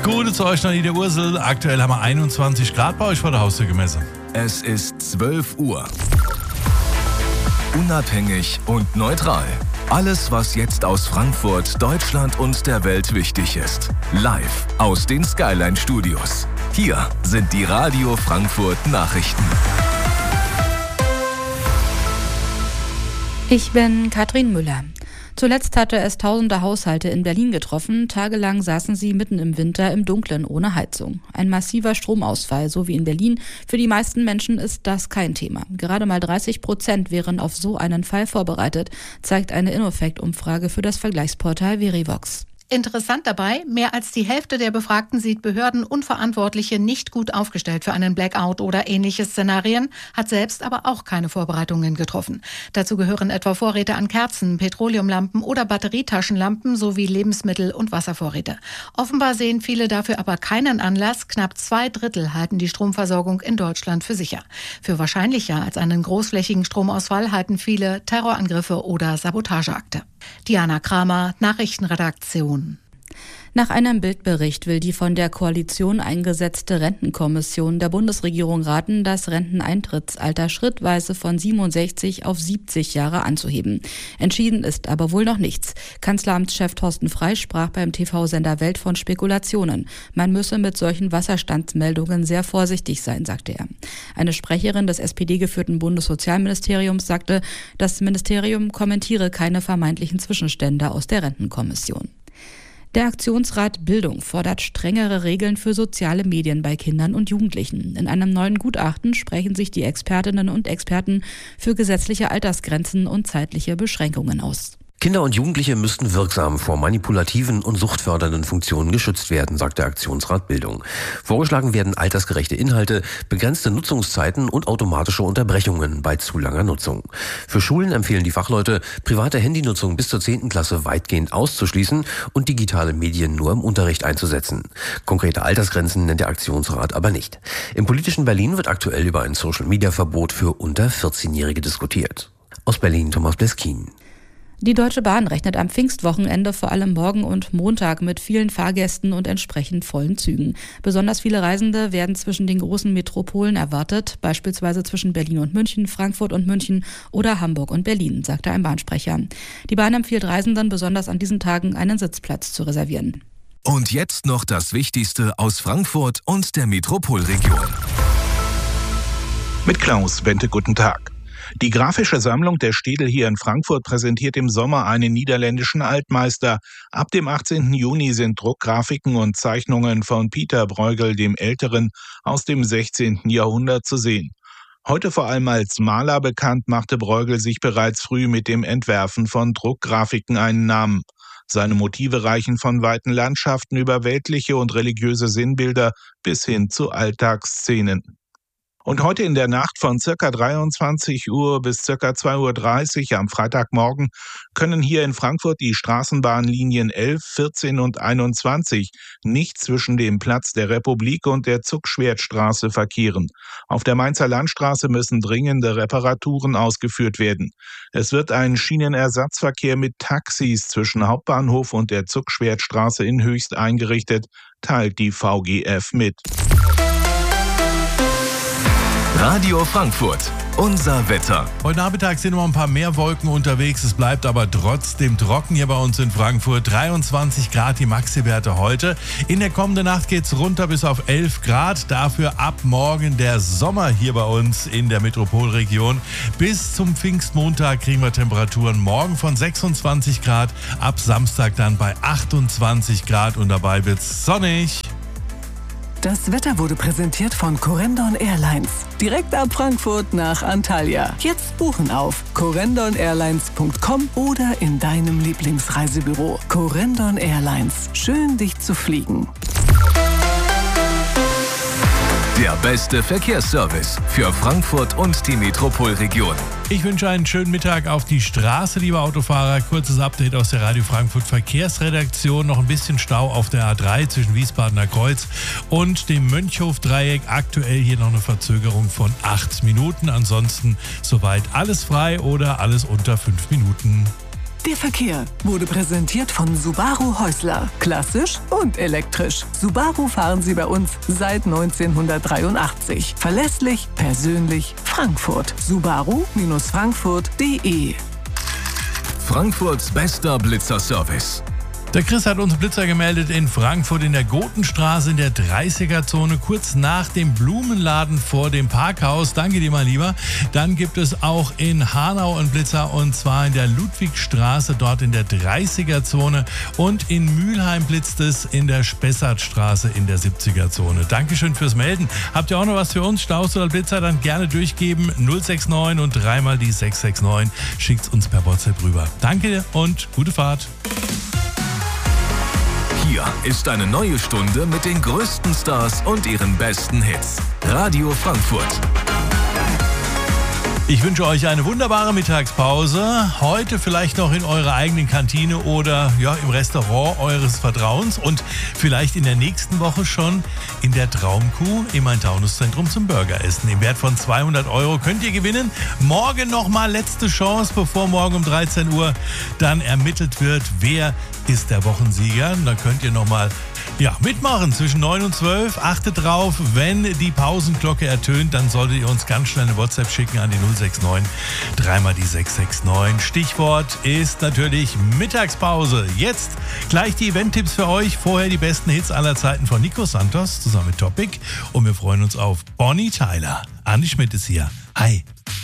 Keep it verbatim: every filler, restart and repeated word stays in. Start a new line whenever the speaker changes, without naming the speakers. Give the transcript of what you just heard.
Gute zu euch, Nadine Ursel. Aktuell haben wir einundzwanzig Grad bei euch vor der Haustür gemessen.
Es ist zwölf Uhr. Unabhängig und neutral. Alles, was jetzt aus Frankfurt, Deutschland und der Welt wichtig ist. Live aus den Skyline Studios. Hier sind die Radio Frankfurt Nachrichten.
Ich bin Katrin Müller. Zuletzt hatte es tausende Haushalte in Berlin getroffen. Tagelang saßen sie mitten im Winter im Dunkeln ohne Heizung. Ein massiver Stromausfall, so wie in Berlin. Für die meisten Menschen ist das kein Thema. Gerade mal dreißig Prozent wären auf so einen Fall vorbereitet, zeigt eine Innofect-Umfrage für das Vergleichsportal Verivox.
Interessant dabei, mehr als die Hälfte der Befragten sieht Behörden und Verantwortliche nicht gut aufgestellt für einen Blackout oder ähnliche Szenarien, hat selbst aber auch keine Vorbereitungen getroffen. Dazu gehören etwa Vorräte an Kerzen, Petroleumlampen oder Batterietaschenlampen sowie Lebensmittel- und Wasservorräte. Offenbar sehen viele dafür aber keinen Anlass. Knapp zwei Drittel halten die Stromversorgung in Deutschland für sicher. Für wahrscheinlicher als einen großflächigen Stromausfall halten viele Terrorangriffe oder Sabotageakte. Diana Kramer, Nachrichtenredaktion.
Nach einem Bildbericht will die von der Koalition eingesetzte Rentenkommission der Bundesregierung raten, das Renteneintrittsalter schrittweise von siebenundsechzig auf siebzig Jahre anzuheben. Entschieden ist aber wohl noch nichts. Kanzleramtschef Thorsten Frey sprach beim T V-Sender Welt von Spekulationen. Man müsse mit solchen Wasserstandsmeldungen sehr vorsichtig sein, sagte er. Eine Sprecherin des S P D-geführten Bundessozialministeriums sagte, das Ministerium kommentiere keine vermeintlichen Zwischenstände aus der Rentenkommission. Der Aktionsrat Bildung fordert strengere Regeln für soziale Medien bei Kindern und Jugendlichen. In einem neuen Gutachten sprechen sich die Expertinnen und Experten für gesetzliche Altersgrenzen und zeitliche Beschränkungen aus.
Kinder und Jugendliche müssten wirksam vor manipulativen und suchtfördernden Funktionen geschützt werden, sagt der Aktionsrat Bildung. Vorgeschlagen werden altersgerechte Inhalte, begrenzte Nutzungszeiten und automatische Unterbrechungen bei zu langer Nutzung. Für Schulen empfehlen die Fachleute, private Handynutzung bis zur zehnten Klasse weitgehend auszuschließen und digitale Medien nur im Unterricht einzusetzen. Konkrete Altersgrenzen nennt der Aktionsrat aber nicht. Im politischen Berlin wird aktuell über ein Social-Media-Verbot für unter vierzehnjährige diskutiert. Aus Berlin Thomas Bleskin.
Die Deutsche Bahn rechnet am Pfingstwochenende vor allem morgen und Montag mit vielen Fahrgästen und entsprechend vollen Zügen. Besonders viele Reisende werden zwischen den großen Metropolen erwartet, beispielsweise zwischen Berlin und München, Frankfurt und München oder Hamburg und Berlin, sagte ein Bahnsprecher. Die Bahn empfiehlt Reisenden besonders an diesen Tagen einen Sitzplatz zu reservieren.
Und jetzt noch das Wichtigste aus Frankfurt und der Metropolregion.
Mit Klaus Bente, guten Tag. Die grafische Sammlung der Städel hier in Frankfurt präsentiert im Sommer einen niederländischen Altmeister. Ab dem achtzehnten Juni sind Druckgrafiken und Zeichnungen von Pieter Bruegel dem Älteren aus dem sechzehnten Jahrhundert zu sehen. Heute vor allem als Maler bekannt, machte Bruegel sich bereits früh mit dem Entwerfen von Druckgrafiken einen Namen. Seine Motive reichen von weiten Landschaften über weltliche und religiöse Sinnbilder bis hin zu Alltagsszenen. Und heute in der Nacht von circa dreiundzwanzig Uhr bis circa zwei Uhr dreißig am Freitagmorgen können hier in Frankfurt die Straßenbahnlinien elf, vierzehn und einundzwanzig nicht zwischen dem Platz der Republik und der Zugschwertstraße verkehren. Auf der Mainzer Landstraße müssen dringende Reparaturen ausgeführt werden. Es wird ein Schienenersatzverkehr mit Taxis zwischen Hauptbahnhof und der Zugschwertstraße in Höchst eingerichtet, teilt die V G F mit.
Radio Frankfurt, unser Wetter.
Heute Nachmittag sind noch ein paar mehr Wolken unterwegs. Es bleibt aber trotzdem trocken hier bei uns in Frankfurt. dreiundzwanzig Grad die Maxi-Werte heute. In der kommenden Nacht geht's runter bis auf elf Grad. Dafür ab morgen der Sommer hier bei uns in der Metropolregion. Bis zum Pfingstmontag kriegen wir Temperaturen morgen von sechsundzwanzig Grad. Ab Samstag dann bei achtundzwanzig Grad und dabei wird's sonnig.
Das Wetter wurde präsentiert von Corendon Airlines. Direkt ab Frankfurt nach Antalya. Jetzt buchen auf corendon airlines punkt com oder in deinem Lieblingsreisebüro. Corendon Airlines. Schön, dich zu fliegen.
Der beste Verkehrsservice für Frankfurt und die Metropolregion.
Ich wünsche einen schönen Mittag auf die Straße, liebe Autofahrer. Kurzes Update aus der Radio Frankfurt Verkehrsredaktion. Noch ein bisschen Stau auf der A drei zwischen Wiesbadener Kreuz und dem Mönchhof-Dreieck. Aktuell hier noch eine Verzögerung von acht Minuten. Ansonsten soweit alles frei oder alles unter fünf Minuten.
Der Verkehr wurde präsentiert von Subaru Häusler. Klassisch und elektrisch. Subaru fahren Sie bei uns seit neunzehnhundertdreiundachtzig. Verlässlich, persönlich, Frankfurt. Subaru Frankfurt punkt de.
Frankfurts bester Blitzerservice.
Der Chris hat uns Blitzer gemeldet in Frankfurt in der Gotenstraße in der dreißiger-Zone, kurz nach dem Blumenladen vor dem Parkhaus. Danke dir mal lieber. Dann gibt es auch in Hanau einen Blitzer und zwar in der Ludwigstraße, dort in der dreißiger-Zone. Und in Mülheim blitzt es in der Spessartstraße in der siebziger-Zone. Dankeschön fürs Melden. Habt ihr auch noch was für uns? Staus oder Blitzer? Dann gerne durchgeben. null sechs neun und dreimal die sechs sechs neun. Schickt's uns per WhatsApp rüber. Danke und gute Fahrt.
Hier ist eine neue Stunde mit den größten Stars und ihren besten Hits. Radio Frankfurt.
Ich wünsche euch eine wunderbare Mittagspause. Heute vielleicht noch in eurer eigenen Kantine oder ja, im Restaurant eures Vertrauens und vielleicht in der nächsten Woche schon in der Traumkuh im Main-Taunus-Zentrum zum Burgeressen. Im Wert von zweihundert Euro könnt ihr gewinnen. Morgen nochmal letzte Chance, bevor morgen um dreizehn Uhr dann ermittelt wird, wer ist der Wochensieger. Da könnt ihr nochmal ja, mitmachen zwischen neun und zwölf. Achtet drauf, wenn die Pausenglocke ertönt, dann solltet ihr uns ganz schnell eine WhatsApp schicken an die null sechs neun, dreimal die sechs sechs neun. Stichwort ist natürlich Mittagspause. Jetzt gleich die Event-Tipps für euch. Vorher die besten Hits aller Zeiten von Nico Santos zusammen mit Topic. Und wir freuen uns auf Bonnie Tyler. Andi Schmidt ist hier. Hi.